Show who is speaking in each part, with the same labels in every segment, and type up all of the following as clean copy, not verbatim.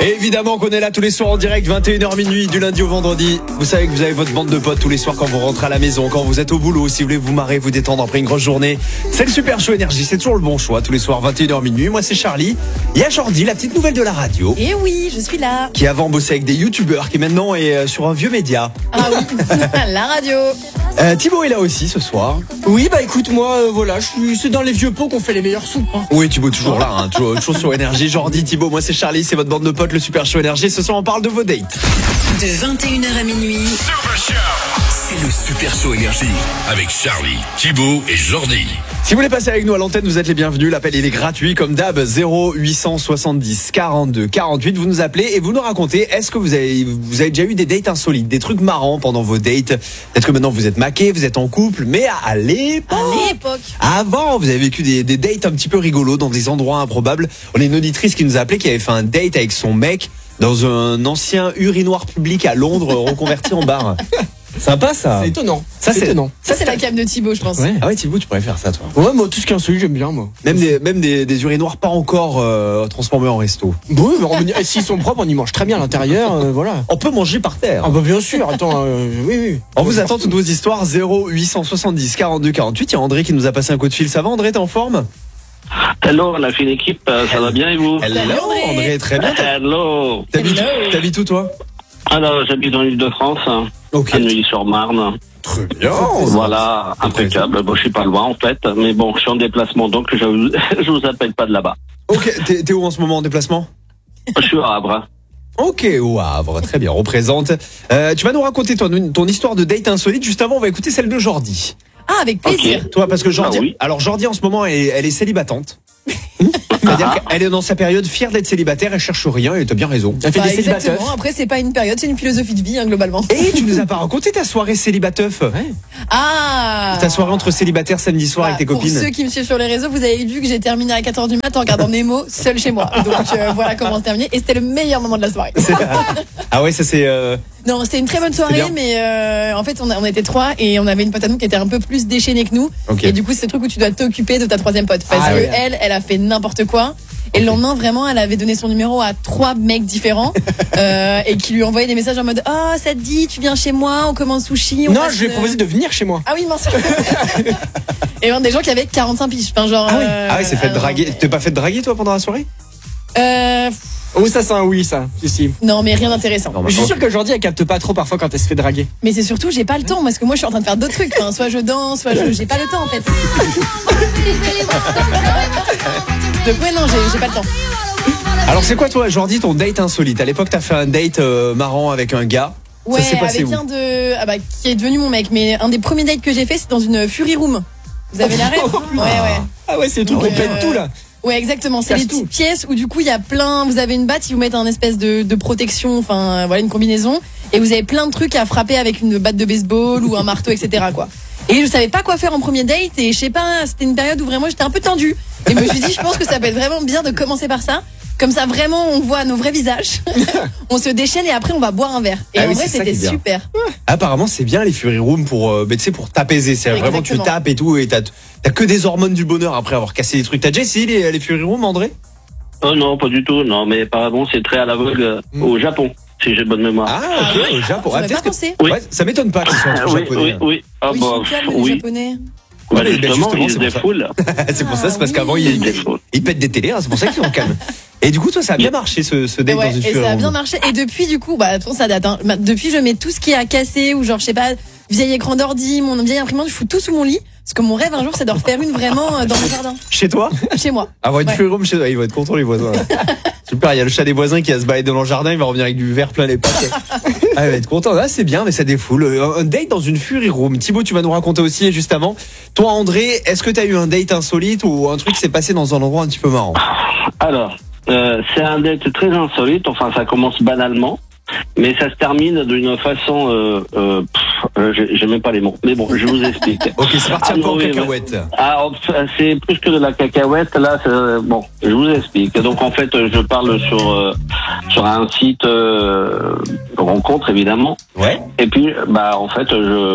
Speaker 1: Évidemment qu'on est là tous les soirs en direct, 21h minuit, du lundi au vendredi. Vous savez que vous avez votre bande de potes tous les soirs quand vous rentrez à la maison, quand vous êtes au boulot, si vous voulez vous marrer, vous détendre après une grosse journée. C'est le Super Show Énergie, c'est toujours le bon choix, tous les soirs 21h minuit. Moi c'est Charlie, il y a Jordi, la petite nouvelle de la radio.
Speaker 2: Et oui, je suis là.
Speaker 1: Qui avant bossait avec des youtubeurs, qui maintenant est sur un vieux média.
Speaker 2: Ah oui, la radio.
Speaker 1: Thibaut est là aussi ce soir.
Speaker 3: Oui, bah écoute, moi, voilà, c'est dans les vieux pots qu'on fait les meilleures soupes. Hein.
Speaker 1: Oui, Thibaut toujours là, hein, toujours sur Énergie. Jordi, Thibaut, moi c'est Charlie, c'est votre bande de potes, le Super Show Énergie. Ce soir on parle de vos dates.
Speaker 4: De 21h à minuit, c'est le Super Show Énergie avec Charlie, Thibaut et Jordi.
Speaker 1: Si vous voulez passer avec nous à l'antenne, vous êtes les bienvenus. L'appel il est gratuit comme d'hab, 0870 42 48. Vous nous appelez et vous nous racontez, est-ce que vous avez déjà eu des dates insolites, des trucs marrants pendant vos dates? Peut-être que maintenant vous êtes maqués, vous êtes en couple, mais à l'époque, avant, vous avez vécu des dates un petit peu rigolos dans des endroits improbables. On a une auditrice qui nous a appelé, qui avait fait un date avec son mec dans un ancien urinoir public à Londres reconverti en bar. Sympa ça.
Speaker 3: C'est étonnant.
Speaker 1: C'est
Speaker 3: étonnant.
Speaker 2: Ça, c'est la cam de Thibaut, je pense.
Speaker 1: Ouais. Ah ouais, Thibaut, tu pourrais faire ça, toi.
Speaker 3: Ouais, moi, tout ce qui est insolite, j'aime bien, moi.
Speaker 1: Même des urinoirs pas encore transformés en resto.
Speaker 3: Oui, mais s'ils sont propres, on y mange très bien à l'intérieur, voilà.
Speaker 1: On peut manger par terre.
Speaker 3: Ah bah bien sûr, attends, oui.
Speaker 1: On vous attend toutes vos histoires, 0870 42 48. Il y a André qui nous a passé un coup de fil. Ça va, André, t'es en forme?
Speaker 5: Hello, on a fait une équipe, ça va bien et vous?
Speaker 1: Hello, André, très bien.
Speaker 5: Hello.
Speaker 1: T'habites où, toi?
Speaker 5: Alors, j'habite dans l'île de France,
Speaker 1: Ok.
Speaker 5: à Neuilly-sur-Marne.
Speaker 1: Très bien.
Speaker 5: Voilà, impeccable. Bon, je suis pas loin en fait, mais bon, je suis en déplacement, donc je vous appelle pas de là-bas.
Speaker 1: Ok, t'es où en ce moment en déplacement?
Speaker 5: Je suis à Havre.
Speaker 1: Ok, au Havre, très bien, représente. Tu vas nous raconter ton histoire de date insolite. Juste avant, on va écouter celle de Jordi.
Speaker 2: Ah, avec plaisir.
Speaker 5: Ok.
Speaker 1: Toi, parce que Jordi,
Speaker 5: Ah oui.
Speaker 1: alors Jordi en ce moment, elle est célibatante. C'est-à-dire qu'elle est dans sa période fière d'être célibataire, elle cherche rien et t'as bien raison.
Speaker 3: Elle fait des célibataires.
Speaker 2: Exactement. Après, c'est pas une période, c'est une philosophie de vie, globalement.
Speaker 1: Et tu nous as pas raconté ta soirée célibateuf?
Speaker 2: Ah.
Speaker 1: Ta soirée entre célibataires samedi soir avec tes copines?
Speaker 2: Pour ceux qui me suivent sur les réseaux, vous avez vu que j'ai terminé à 4h du matin en regardant Nemo seul chez moi. Donc voilà comment c'est terminé. Et c'était le meilleur moment de la soirée.
Speaker 1: Ah ouais, ça c'est...
Speaker 2: Non, c'était une très bonne
Speaker 1: C'est
Speaker 2: soirée,
Speaker 1: bien.
Speaker 2: mais en fait, on était trois et on avait une pote à nous qui était un peu plus déchaînée que nous.
Speaker 1: Ok.
Speaker 2: Et du coup, c'est le truc où tu dois t'occuper de ta troisième pote. Parce
Speaker 1: Ah
Speaker 2: que
Speaker 1: ouais.
Speaker 2: elle a fait n'importe quoi. Et le lendemain, vraiment, elle avait donné son numéro à 3 mecs différents et qui lui envoyaient des messages en mode « Oh, ça te dit, tu viens chez moi, on commande sushi. »
Speaker 3: Non, je lui ai proposé de venir chez moi.
Speaker 2: Ah oui, mince. Et des gens qui avaient 45 piges. Enfin, genre,
Speaker 1: Ah ouais, c'est fait draguer. T'es pas fait draguer toi pendant la soirée?
Speaker 3: Oh, ça, c'est un oui, ça. Si.
Speaker 2: Non, mais rien d'intéressant.
Speaker 1: Non,
Speaker 3: Mais je suis sûr qu'aujourd'hui, elle capte pas trop parfois quand elle se fait draguer.
Speaker 2: Mais c'est surtout, j'ai pas le temps, parce que moi, je suis en train de faire d'autres trucs. Enfin, soit je danse, soit j'ai pas le temps, en fait. Donc, ouais, non, j'ai pas le temps.
Speaker 1: Alors c'est quoi toi, Jordi, ton date insolite? À l'époque, t'as fait un date marrant avec un gars.
Speaker 2: Ouais,
Speaker 1: Ça s'est passé
Speaker 2: avec
Speaker 1: où?
Speaker 2: qui est devenu mon mec. Mais un des premiers dates que j'ai fait, c'est dans une Fury Room. Vous avez la rêve? Ouais.
Speaker 3: Ah ouais, c'est le truc
Speaker 2: Ouais,
Speaker 3: qu'on pète tout, là.
Speaker 2: Ouais, exactement. C'est
Speaker 3: Casse
Speaker 2: les
Speaker 3: tout.
Speaker 2: petites pièces où du coup il y a plein. Vous avez une batte, ils vous mettent un espèce de protection, enfin voilà, une combinaison, et vous avez plein de trucs à frapper avec une batte de baseball ou un marteau, etc. quoi. Et je savais pas quoi faire en premier date et je sais pas, c'était une période où vraiment j'étais un peu tendue. Et je me suis dit, je pense que ça peut être vraiment bien de commencer par ça. Comme ça, vraiment, on voit nos vrais visages. On se déchaîne et après, on va boire un verre. Et
Speaker 1: Ah
Speaker 2: en
Speaker 1: oui,
Speaker 2: vrai,
Speaker 1: c'est ça
Speaker 2: c'était
Speaker 1: qui est bien.
Speaker 2: super.
Speaker 1: Apparemment, c'est bien les Fury Room pour, tu sais, pour t'apaiser. C'est vraiment tu
Speaker 2: Exactement.
Speaker 1: tapes et tout et t'as que des hormones du bonheur après avoir cassé des trucs. T'as déjà essayé les Fury Room, André?
Speaker 5: Oh non, pas du tout, non, mais apparemment c'est très à la vogue au Japon, si j'ai bonne mémoire.
Speaker 1: Ah ok, au Japon.
Speaker 2: J'aurais pas
Speaker 1: peut-être que-
Speaker 2: pensé.
Speaker 5: Oui.
Speaker 1: Ouais, ça m'étonne pas qu'ils soient
Speaker 5: Ah,
Speaker 1: tous
Speaker 5: oui,
Speaker 1: japonais.
Speaker 5: oui. Ah
Speaker 2: Oui, ils
Speaker 5: bah,
Speaker 2: sont calmes, les
Speaker 5: oui.
Speaker 2: Japonais.
Speaker 5: Bah,
Speaker 1: Ouais, mais
Speaker 5: justement,
Speaker 1: justement,
Speaker 5: ils
Speaker 1: c'est
Speaker 5: se
Speaker 1: pour ça.
Speaker 5: défoulent.
Speaker 1: C'est pour ça, c'est parce
Speaker 2: Ah,
Speaker 1: qu'avant
Speaker 2: oui.
Speaker 1: ils pètent des télés, hein, c'est pour ça qu'ils sont calmes. Et du coup, toi, ça a bien marché ce date
Speaker 2: Ouais,
Speaker 1: dans une
Speaker 2: et
Speaker 1: Fury
Speaker 2: ça a
Speaker 1: Room.
Speaker 2: bien marché. Et depuis, du coup, attention, ça date. Hein. Depuis, je mets tout ce qui est à casser ou genre, je sais pas, vieil écran d'ordi, mon vieille imprimante, je fous tout sous mon lit. Parce que mon rêve un jour, c'est de refaire une vraiment dans mon jardin,
Speaker 1: Chez toi?
Speaker 2: chez moi.
Speaker 1: Avoir une
Speaker 2: Ouais.
Speaker 1: Fury Room chez toi, ils vont être contents les voisins. Super, il y a le chat des voisins qui va se balader dans le jardin, il va revenir avec du verre plein les pattes. Ah, il va être content. Ah, c'est bien, mais ça défoule. Un date dans une Fury Room. Thibaut, tu vas nous raconter aussi juste avant. Toi, André, est-ce que tu as eu un date insolite ou un truc qui s'est passé dans un endroit un petit peu marrant?
Speaker 5: Alors, c'est un date très insolite, enfin ça commence banalement, mais ça se termine d'une façon, j'ai même pas les mots, mais bon, je vous explique.
Speaker 1: Ok, c'est parti un peu en
Speaker 5: oui,
Speaker 1: cacahuète.
Speaker 5: Ah, c'est plus que de la cacahuète, là, bon, je vous explique. Donc en fait, je parle sur un site de rencontre, évidemment,
Speaker 1: Ouais.
Speaker 5: et puis, en fait,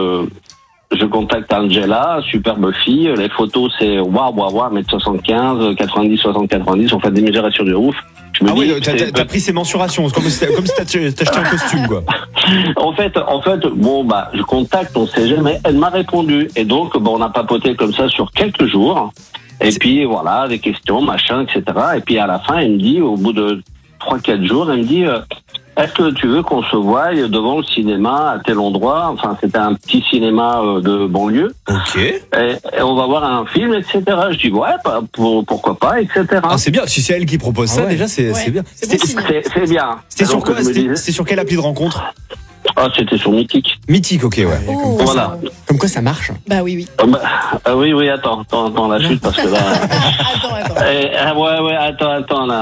Speaker 5: je contacte Angela, superbe fille. Les photos, c'est waouh, 1m75, 90, 60, 90. On fait des mesures de ouf. Je me
Speaker 1: Ah
Speaker 5: dis,
Speaker 1: oui, t'as pris ses mensurations, comme si t'achetais un costume, quoi.
Speaker 5: En fait, bon, bah, je contacte, on sait jamais. Elle m'a répondu. Et donc, bon, on a papoté comme ça sur quelques jours. Et puis, voilà, des questions, machin, etc. Et puis, à la fin, elle me dit, au bout de 3-4 jours, elle me dit, est-ce que tu veux qu'on se voie devant le cinéma à tel endroit? Enfin, c'était un petit cinéma de banlieue.
Speaker 1: Ok.
Speaker 5: Et on va voir un film, etc. Je dis, ouais, pourquoi pas, etc.
Speaker 1: Ah, c'est bien. Si c'est elle qui propose ça,
Speaker 3: ouais.
Speaker 1: déjà, c'est bien.
Speaker 2: C'est bon signe.
Speaker 5: C'est bien.
Speaker 1: C'était sur
Speaker 5: Donc,
Speaker 1: quoi?
Speaker 5: je me disais-
Speaker 1: C'était sur quelle appli de rencontre?
Speaker 5: Ah, c'était sur Mythique.
Speaker 1: Mythique, ok, ouais.
Speaker 2: Oh,
Speaker 5: Voilà.
Speaker 3: Comme quoi ça marche.
Speaker 2: Bah oui.
Speaker 5: Oui, attends, la chute, parce que là...
Speaker 2: Attends.
Speaker 5: Ouais, attends, là.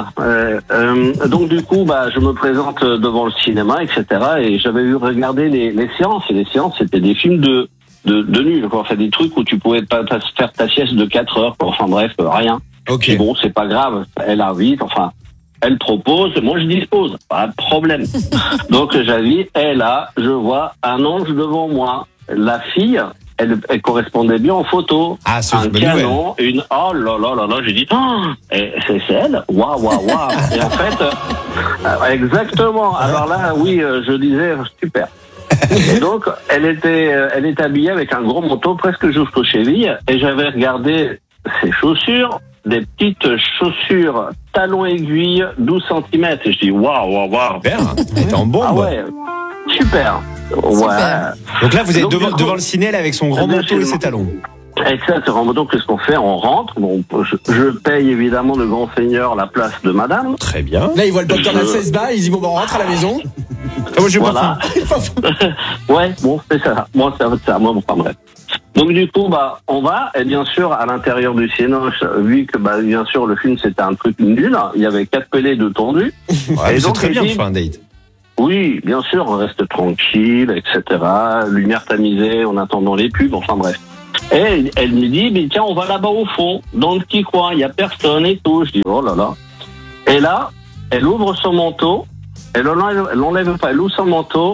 Speaker 5: Donc, du coup, bah, je me présente devant le cinéma, etc. Et j'avais vu regarder les séances. Et les séances, c'était des films de nuls, quoi. Enfin, des trucs où tu pouvais pas faire ta sieste de 4 heures, quoi. Enfin, bref, rien.
Speaker 1: Ok.
Speaker 5: Et bon, c'est pas grave. Elle invite, enfin... Elle propose, moi je dispose, pas de problème. Donc j'invite, et là, je vois un ange devant moi. La fille, elle correspondait bien en photo.
Speaker 1: Ah, c'est
Speaker 5: un
Speaker 1: une bonne
Speaker 5: canon, oh là, j'ai dit, c'est elle? Waouh. Et en fait, exactement. Alors là, oui, je disais, super. Et donc, elle était habillée avec un gros manteau presque jusqu'aux chevilles, et j'avais regardé ses chaussures, des petites chaussures talons aiguilles 12 cm. Et je dis waouh.
Speaker 1: Super. T'es en bombe.
Speaker 5: Ah ouais, super. Ouais.
Speaker 1: Donc là, vous êtes
Speaker 5: Donc, du coup,
Speaker 1: devant le ciné là, avec son grand manteau et ses talons.
Speaker 5: Exactement. Donc qu'est-ce qu'on fait? On rentre. Bon, je paye évidemment de grand seigneur la place de madame.
Speaker 1: Très bien.
Speaker 3: Là, il voit le docteur à 16 balles, il dit bon, on rentre à la maison.
Speaker 1: Ah, moi, j'ai
Speaker 5: Voilà. Ouais, bon, c'est ça. Moi, ça. Moi, bon, enfin bref. Donc du coup, bah, on va, et bien sûr, à l'intérieur du cinéma, vu que, bah, bien sûr, le film c'était un truc nul, il y avait 4 pelés de tondus.
Speaker 1: Ouais,
Speaker 5: Et
Speaker 1: c'est
Speaker 5: donc,
Speaker 1: très
Speaker 5: elle
Speaker 1: bien
Speaker 5: dit-
Speaker 1: de faire un date.
Speaker 5: Oui, bien sûr, on reste tranquille, etc. Lumière tamisée en attendant les pubs, enfin bref. Et elle me dit, mais tiens, on va là-bas au fond, dans le petit coin, il y a personne et tout. Je dis, oh là là. Et là, elle ouvre son manteau, elle l'enlève pas, elle ouvre son manteau,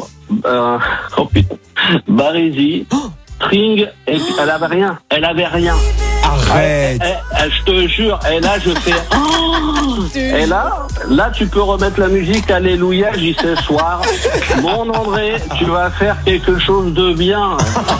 Speaker 5: oh putain, Barésie, string, et puis elle avait rien.
Speaker 1: Arrête.
Speaker 5: Je te jure, et là je fais, et là tu peux remettre la musique, alléluia, j'y sais soir. Mon André, tu vas faire quelque chose de bien.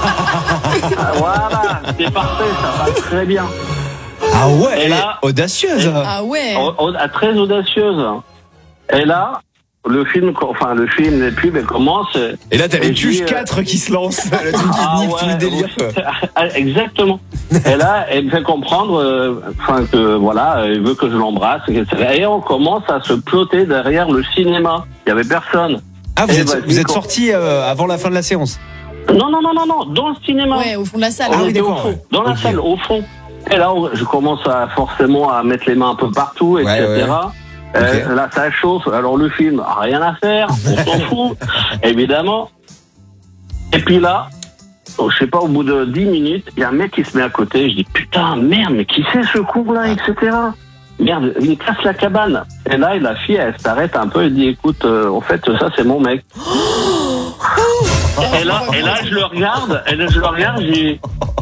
Speaker 5: Voilà, c'est parfait, ça va très bien.
Speaker 1: Ah ouais.
Speaker 5: Et là-
Speaker 1: audacieuse.
Speaker 2: Ah ouais.
Speaker 5: Très audacieuse. Et là, le film, les pubs, elles commencent.
Speaker 1: Et là, t'as les
Speaker 5: Et je dis,
Speaker 1: tuches 4 qui se lancent. Le truc qui nique tout le délire.
Speaker 5: Ah, exactement. Et là, elle me fait comprendre, que voilà, elle veut que je l'embrasse, etc. Et on commence à se ploter derrière le cinéma. Il y avait personne.
Speaker 1: Ah,
Speaker 5: Eh,
Speaker 1: vous
Speaker 5: vas-y,
Speaker 1: êtes
Speaker 5: quand-
Speaker 1: sortis avant la fin de la séance.
Speaker 5: Non, dans le cinéma.
Speaker 2: Ouais, au fond de la salle.
Speaker 5: On
Speaker 1: Ah oui,
Speaker 5: était au
Speaker 1: d'accord,
Speaker 5: fond,
Speaker 1: ouais.
Speaker 5: dans la
Speaker 1: Ok.
Speaker 5: salle, au fond. Et là, je commence forcément à mettre les mains un peu partout, etc.
Speaker 1: Ouais. Ok.
Speaker 5: Là, ça chauffe. Alors, le film, rien à faire. On s'en fout, évidemment. Et puis là, je sais pas, au bout de 10 minutes, il y a un mec qui se met à côté. Je dis, putain, merde, mais qui c'est ce con-là, etc. Merde, il me casse la cabane. Et là, la fille, elle s'arrête un peu et dit, écoute, en fait, ça, c'est mon mec. Et là, je le regarde, je dis,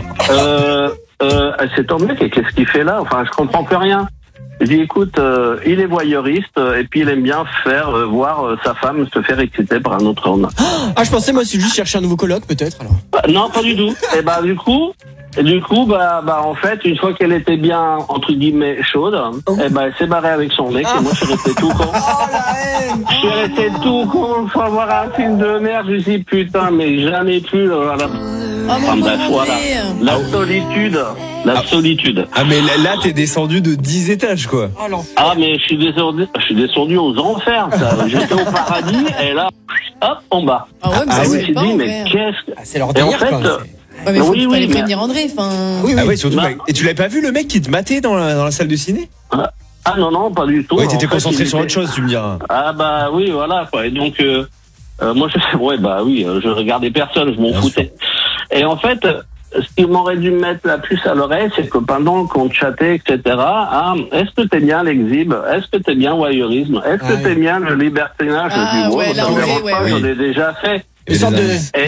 Speaker 5: c'est ton mec, et qu'est-ce qu'il fait là? Enfin, je comprends plus rien. Je dis, écoute, il est voyeuriste, et puis il aime bien faire voir sa femme se faire exciter par un autre homme.
Speaker 3: Ah, je pensais, moi, c'est juste chercher un nouveau coloc, peut-être, alors.
Speaker 5: Non, pas du tout. Et bah, du coup, en fait, une fois qu'elle était bien, entre guillemets, chaude, et ben, elle s'est barrée avec son mec, et moi, je suis resté tout con. Je suis resté tout con, sans voir un film de merde, je me suis dit, putain, mais jamais plus, voilà.
Speaker 2: Oh mon
Speaker 5: Enfin, bref,
Speaker 2: bon
Speaker 5: voilà.
Speaker 2: André.
Speaker 5: La solitude.
Speaker 1: Ah, mais là, t'es descendu de 10 étages, quoi.
Speaker 3: Oh, l'enfer.
Speaker 5: Ah, mais je suis descendu aux enfers, ça. J'étais au paradis, et là, hop, en bas.
Speaker 2: Ah ouais, mais
Speaker 1: Ah
Speaker 2: ça
Speaker 5: Je
Speaker 2: se
Speaker 5: me
Speaker 2: fait
Speaker 5: suis
Speaker 2: pas,
Speaker 5: dit,
Speaker 2: en
Speaker 5: mais
Speaker 2: vrai.
Speaker 5: qu'est-ce que...
Speaker 3: Ah, c'est leur
Speaker 5: Et en
Speaker 3: délire,
Speaker 5: fait,
Speaker 3: quoi.
Speaker 2: Ouais, mais faut
Speaker 5: oui,
Speaker 2: fallait
Speaker 5: mais-
Speaker 2: prévenir André. Enfin.
Speaker 3: Oui,
Speaker 1: Ah ouais, surtout.
Speaker 5: Bah-
Speaker 1: Et tu l'avais pas vu le mec qui te matait dans la salle de ciné?
Speaker 5: Ah non, pas du tout.
Speaker 1: Ouais,
Speaker 5: En
Speaker 1: t'étais
Speaker 5: fait,
Speaker 1: concentré
Speaker 5: il
Speaker 1: sur
Speaker 5: était-
Speaker 1: autre chose, tu me diras.
Speaker 5: Ah bah oui, voilà, quoi. Et donc, moi, je regardais personne, je m'en
Speaker 1: Bien
Speaker 5: foutais. Et en fait, ce qui m'aurait dû me mettre la puce à l'oreille, c'est que pendant qu'on chattait, etc., est-ce que t'es bien l'exhibe? Est-ce que t'es bien voyeurisme? Est-ce que
Speaker 3: Ouais.
Speaker 5: t'es bien le libertinage
Speaker 2: Ah,
Speaker 5: du
Speaker 2: ouais, là,
Speaker 5: ça me
Speaker 2: on
Speaker 5: dérange
Speaker 2: fait,
Speaker 5: pas,
Speaker 2: ouais,
Speaker 5: j'en
Speaker 1: oui.
Speaker 5: ai déjà fait.
Speaker 3: Une sorte de...
Speaker 5: Et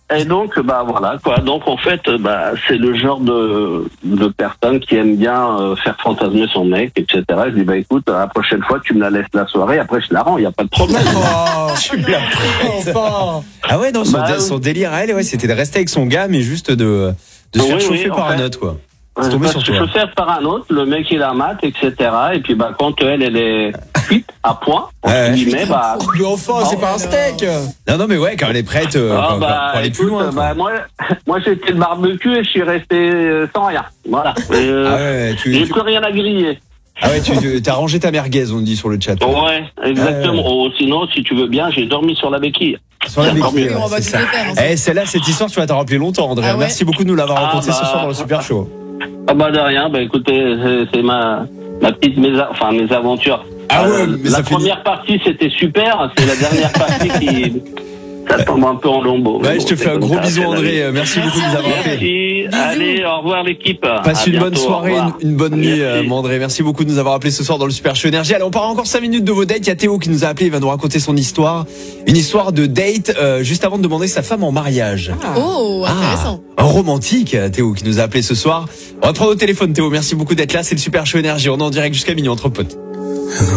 Speaker 5: Et donc, voilà, quoi. Donc, en fait, c'est le genre de personne qui aime bien faire fantasmer son mec, etc. Je dis, écoute, la prochaine fois, tu me la laisses la soirée, après, je la rends, il n'y a pas de problème.
Speaker 3: Oh,
Speaker 1: Tu me la prêtes.
Speaker 3: enfin.
Speaker 1: Ah ouais, non,
Speaker 5: Bah,
Speaker 1: son délire à elle, ouais, c'était de rester avec son gars, mais juste de se faire
Speaker 5: Oui,
Speaker 1: chauffer
Speaker 5: en
Speaker 1: par un
Speaker 5: fait.
Speaker 1: autre, quoi. C'est tombé sur
Speaker 5: Parce que
Speaker 1: toi.
Speaker 5: je fais par un autre, le mec il la mate, etc. Et puis quand elle est cuite à point, entre
Speaker 1: Ouais.
Speaker 5: guillemets,
Speaker 3: Mais enfin, c'est pas un steak.
Speaker 1: Non, mais ouais, quand elle est prête pour aller plus loin. quoi.
Speaker 5: moi j'ai fait le barbecue et je suis resté sans rien. Voilà.
Speaker 1: Ah ouais,
Speaker 5: J'ai plus rien à griller.
Speaker 1: t'as rangé ta merguez, on dit sur le chat.
Speaker 5: Ouais, exactement. Oh, sinon, si tu veux bien, j'ai dormi sur la béquille.
Speaker 1: Sur la
Speaker 5: C'est encore
Speaker 1: béquille,
Speaker 5: mieux.
Speaker 1: ouais,
Speaker 2: On va
Speaker 1: c'est
Speaker 2: tout
Speaker 1: ça.
Speaker 2: les faire, hein.
Speaker 1: Celle-là, cette histoire, tu vas t'en rappeler longtemps, André.
Speaker 2: Ah ouais.
Speaker 1: Merci beaucoup de nous l'avoir raconté ce soir dans le Super Show.
Speaker 5: De rien. Écoutez, c'est ma petite mes aventures.
Speaker 1: Ah ouais, mais
Speaker 5: la
Speaker 1: ça finit.
Speaker 5: première partie c'était super, c'est la dernière partie qui ça tombe un peu en lambeaux.
Speaker 1: Ouais,
Speaker 5: Mais
Speaker 1: je te
Speaker 5: bon,
Speaker 1: fais un
Speaker 5: c'est
Speaker 1: gros
Speaker 5: comme ça,
Speaker 1: bisou,
Speaker 5: c'est la vie.
Speaker 1: André. Merci beaucoup de nous avoir appelés.
Speaker 5: Merci. Allez, au revoir l'équipe.
Speaker 1: Passe
Speaker 5: À
Speaker 1: une bonne
Speaker 5: bientôt,
Speaker 1: soirée,
Speaker 5: au revoir.
Speaker 1: une bonne nuit,
Speaker 5: Merci.
Speaker 1: mon André. Merci beaucoup de nous avoir appelés ce soir dans le Super Show Énergie. Allez, on part encore 5 minutes de vos dates. Il y a Théo qui nous a appelé, il va nous raconter son histoire. Une histoire de date, juste avant de demander sa femme en mariage.
Speaker 2: Oh, intéressant.
Speaker 1: Un romantique, Théo, qui nous a appelé ce soir. On va prendre au téléphone, Théo. Merci beaucoup d'être là. C'est le Super Show Énergie. On est en direct jusqu'à minuit entre potes.